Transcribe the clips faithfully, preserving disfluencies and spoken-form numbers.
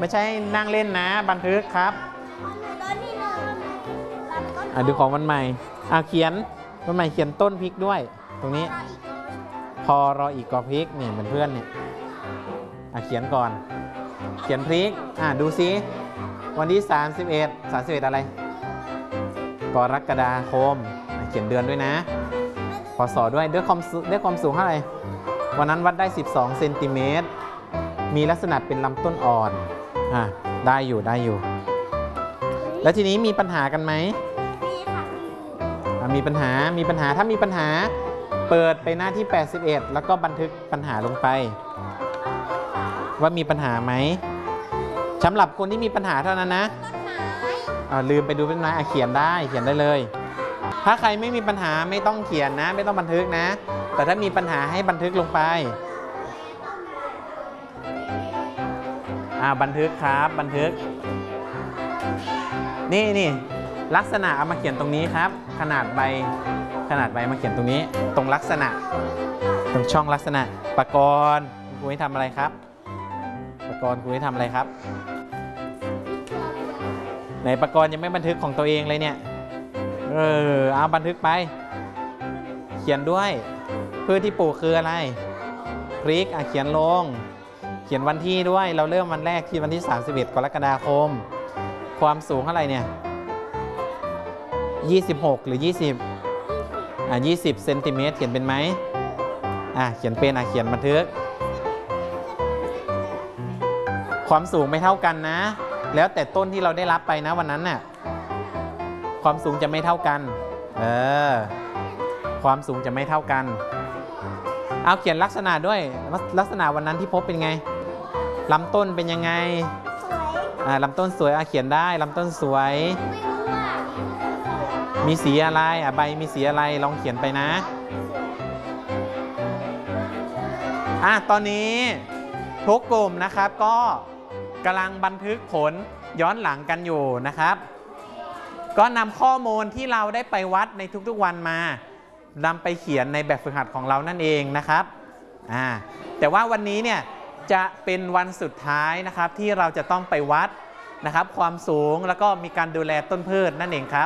ไม่ใช่นั่งเล่นนะบันทึกครับอ่ะดูของวันใหม่อ่ะเขียนวันใหม่เขียนต้นพริกด้วยตรงนี้พอรออีกกอพริกเนี่ยเป็นเพื่อนเนี่ยอ่ะเขียนก่อนเขียนพริกอ่ะดูซิวันที่สามสิบเอ็ด สามสิบเอ็ดอะไรกรกฎาคมเขียนเดือนด้วยนะพศด้วยด้วยความด้วยความสูงเท่าไหร่วันนั้นวัดได้สิบสองเซนติเมตรมีลักษณะเป็นลำต้นอ่อนอ่ะได้อยู่ได้อยู่แล้วทีนี้มีปัญหากันไหมมีค่ะมีปัญหามีปัญหาถ้ามีปัญหาเปิดไปหน้าที่แปดสิบเอ็ดแล้วก็บันทึกปัญหาลงไปว่ามีปัญหาไหมสำหรับคนที่มีปัญหาเท่านั้นนะอ่าลืมไปดูเป็นไม้เขียนได้เขียนได้เลยถ้าใครไม่มีปัญหาไม่ต้องเขียนนะไม่ต้องบันทึกนะแต่ถ้ามีปัญหาให้บันทึกลงไปอ่าบันทึกครับบันทึกนี่นี่ลักษณะเอามาเขียนตรงนี้ครับขนาดใบขนาดใบมาเขียนตรงนี้ตรงลักษณะตรงช่องลักษณะปกรณ์ครูให้ทำอะไรครับปกรณ์ครูให้ทำอะไรครับไหนปกรณ์ยังไม่บันทึกของตัวเองเลยเนี่ยเออเอาบันทึกไปเขียนด้วยพืชที่ปลูกคืออะไรพริกอ่ะเขียนลงเขียนวันที่ด้วยเราเริ่มวันแรกที่วันที่สามสิบเอ็ดกรกฎาคมความสูงเท่าไหร่เนี่ยยี่สิบหกหรือยี่สิบอ่ะยี่สิบเซนติเมตรเขียนเป็นไหมอ่ะเขียนเป็นอ่ะเขียนบันทึกความสูงไม่เท่ากันนะแล้วแต่ต้นที่เราได้รับไปนะวันนั้นน่ะความสูงจะไม่เท่ากันเออความสูงจะไม่เท่ากันเอาเขียนลักษณะด้วยลักษณะวันนั้นที่พบเป็นไงลำต้นเป็นยังไงอ่าลำต้นสวยอ่ะเขียนได้ลำต้นสวยมีสีอะไรอ่ะใบมีสีอะไรลองเขียนไปนะอ่ะตอนนี้ทุกกลุ่มนะครับก็กำลังบันทึกผลย้อนหลังกันอยู่นะครับก็นำข้อมูลที่เราได้ไปวัดในทุกๆวันมานำไปเขียนในแบบฝึกหัดของเรานั่นเองนะครับอ่าแต่ว่าวันนี้เนี่ยจะเป็นวันสุดท้ายนะครับที่เราจะต้องไปวัดนะครับความสูงแล้วก็มีการดูแลต้นพืชนั่นเองครับ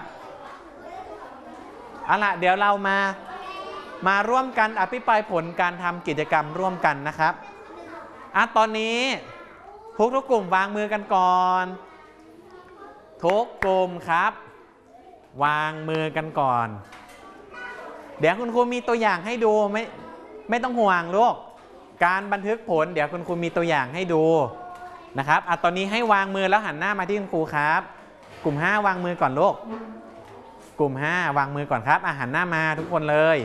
เอาล่ะเดี๋ยวเรามามาร่วมกันอภิปรายผลการทำกิจกรรมร่วมกันนะครับอ่ะตอนนี้ทุกทุกกลุ่มวางมือกันก่อนทุกกลุ่มครับวางมือกันก่อนเดี๋ยวคุณครูมีตัวอย่างให้ดูไม่ไม่ต้องห่วงลูกการบันทึกผลเดี๋ยวคุณครูมีตัวอย่างให้ดูนะครับอ่ะตอนนี้ให้วางมือแล้วหันหน้ามาที่คุณครูครับกลุ่มห้าวางมือก่อนลูกกลุ่มห้าวางมือก่อนครับอ่ะหันหน้ามาทุกคนเลย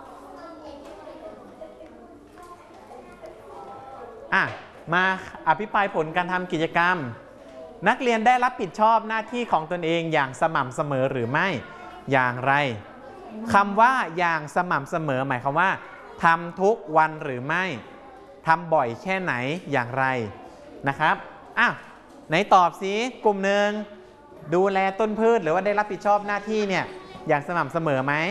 อ่ะมาอภิปรายผลการทำกิจกรรมนักเรียนได้รับผิดชอบหน้าที่ของตนเองอย่างสม่ำเสมอหรือไม่อย่างไรคำว่าอย่างสม่ำเสมอหมายความว่าทำทุกวันหรือไม่ทำบ่อยแค่ไหนอย่างไรนะครับอ้าวไหนตอบสิกลุ่มหนึ่งดูแลต้นพืชหรือว่าได้รับผิดชอบหน้าที่เนี่ยอย่างสม่ำเสมอไหม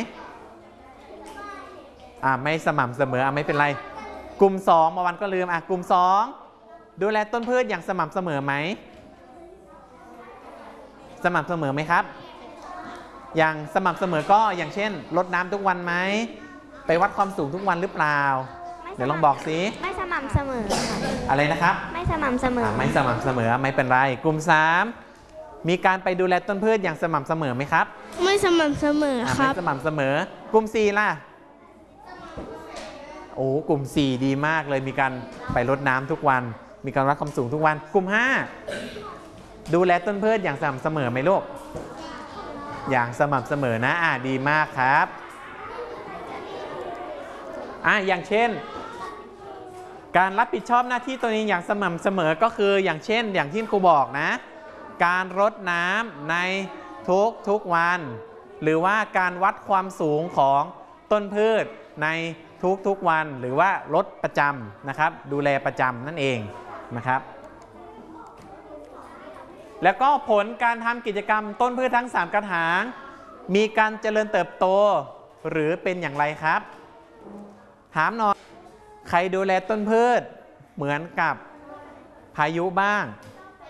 อ่าไม่สม่ำเสมออ่ะไม่เป็นไรกลุ่มสองเมื่อวันก็ลืมอ่ะกลุ่มสองดูแลต้นพืชอย่างสม่ำเสมอไหมสม่ำเสมอไหมครับอย่างสม่ำเสมอก็อย่างเช่นรดน้ำทุกวันไหมไปวัดความสูงทุกวันหรือเปล่าเดี๋ยวลองบอกสิไม่สม่ำเสมอค่ะอะไรนะครับไม่สม่ำเสมอไม่สม่ำเสมอไม่เป็นไรกลุ่มสามมีการไปดูแลต้นพืชอย่างสม่ำเสมอไหมครับไม่สม่ำเสมอครับไม่สม่ำเสมอกลุ่มสี่ล่ะโอ้กลุ่มสี่ดีมากเลยมีการไปรดน้ำทุกวันมีการวัดความสูงทุกวันกลุ่มห้าดูแลต้นพืชอย่างสม่ำเสมอไหมลูกอย่างสม่ำเสมอนะอ่ะดีมากครับอ่ะอย่างเช่นการรับผิดชอบหน้าที่ตัวเองอย่างสม่ำเสมอก็คืออย่างเช่นอย่างที่ครูบอกนะการรดน้ำในทุกทุกวันหรือว่าการวัดความสูงของต้นพืชในทุกทุกวันหรือว่ารดประจำนะครับดูแลประจำนั่นเองนะครับแล้วก็ผลการทำกิจกรรมต้นพืชทั้งสามกระถางมีการเจริญเติบโตหรือเป็นอย่างไรครับถามหน่อยใครดูแลต้นพืชเหมือนกับพายุบ้าง